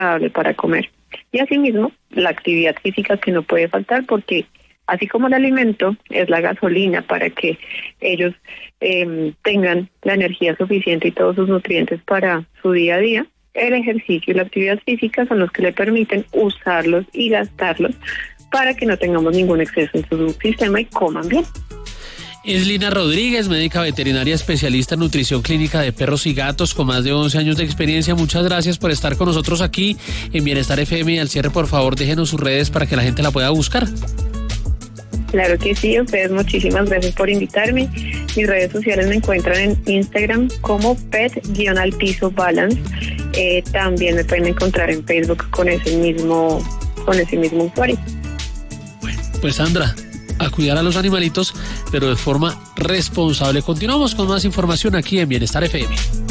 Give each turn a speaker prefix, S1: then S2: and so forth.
S1: saludable para comer. Y asimismo, la actividad física que no puede faltar porque así como el alimento es la gasolina para que ellos tengan la energía suficiente y todos sus nutrientes para su día a día, el ejercicio y la actividad física son los que le permiten usarlos y gastarlos para que no tengamos ningún exceso en su sistema y coman bien.
S2: Es Lina Rodríguez, médica veterinaria especialista en nutrición clínica de perros y gatos con más de 11 años de experiencia. Muchas gracias por estar con nosotros aquí en Bienestar FM y al cierre, por favor, déjenos sus redes para que la gente la pueda buscar.
S1: Claro que sí, ustedes muchísimas gracias por invitarme. Mis redes sociales me encuentran en Instagram como pet_balance. También me pueden encontrar en Facebook con ese mismo usuario.
S2: Bueno, pues Sandra, a cuidar a los animalitos, pero de forma responsable. Continuamos con más información aquí en Bienestar FM.